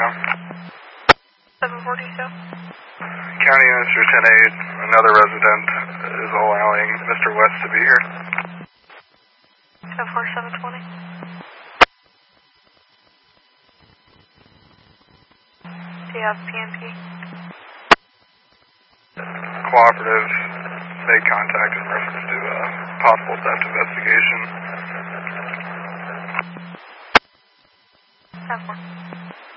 now. 742. County Minister 10-8, another resident is allowing Mr. West to be here. 74720. Do you have PMP? Cooperative made contact in reference to possible theft investigation. 7-4.